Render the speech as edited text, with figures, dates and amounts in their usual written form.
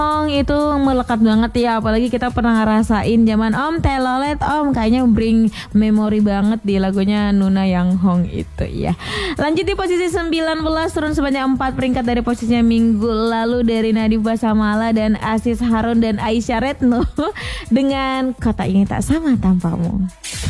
Itu melekat banget ya, apalagi kita pernah ngerasain zaman Om Telolet Om, kayaknya bring memori banget di lagunya Nuna Yang Hong itu ya. Lanjut di posisi 19, turun sebanyak 4 peringkat dari posisinya minggu lalu dari Nadif Basamala dan Aziz Harun dan Aisyah Retno dengan Kota Ini Tak Sama Tanpamu.